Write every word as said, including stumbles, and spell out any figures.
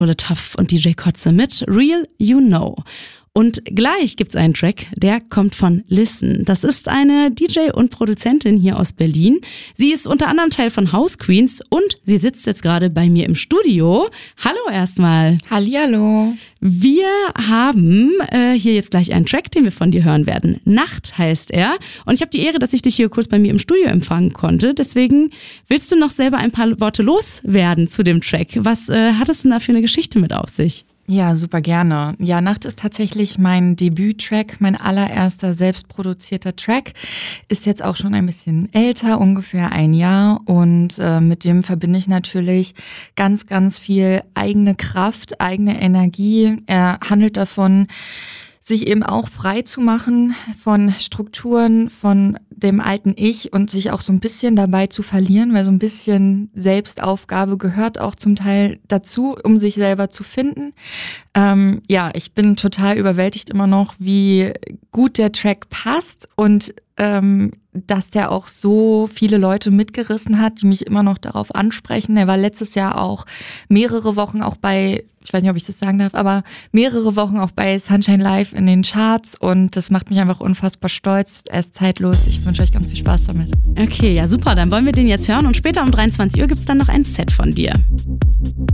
Tough und D J Kotze mit Real You Know. Und gleich gibt's einen Track, der kommt von Listen. Das ist eine D J und Produzentin hier aus Berlin. Sie ist unter anderem Teil von House Queens und sie sitzt jetzt gerade bei mir im Studio. Hallo erstmal. Hallihallo. Wir haben äh, hier jetzt gleich einen Track, den wir von dir hören werden. Nacht heißt er. Und ich habe die Ehre, dass ich dich hier kurz bei mir im Studio empfangen konnte. Deswegen willst du noch selber ein paar Worte loswerden zu dem Track. Was äh, hat es denn da für eine Geschichte mit auf sich? Ja, super gerne. Ja, Nacht ist tatsächlich mein Debüt-Track, mein allererster selbstproduzierter Track. Ist jetzt auch schon ein bisschen älter, ungefähr ein Jahr. Und äh, mit dem verbinde ich natürlich ganz, ganz viel eigene Kraft, eigene Energie. Er handelt davon, sich eben auch frei zu machen von Strukturen, von dem alten Ich und sich auch so ein bisschen dabei zu verlieren, weil so ein bisschen Selbstaufgabe gehört auch zum Teil dazu, um sich selber zu finden. Ähm, ja, ich bin total überwältigt immer noch, wie gut der Track passt und ähm, dass der auch so viele Leute mitgerissen hat, die mich immer noch darauf ansprechen. Er war letztes Jahr auch mehrere Wochen auch bei, ich weiß nicht, ob ich das sagen darf, aber mehrere Wochen auch bei Sunshine Live in den Charts und das macht mich einfach unfassbar stolz. Er ist zeitlos. Ich wünsche euch ganz viel Spaß damit. Okay, ja super, dann wollen wir den jetzt hören und später um dreiundzwanzig Uhr gibt's dann noch ein Set von dir.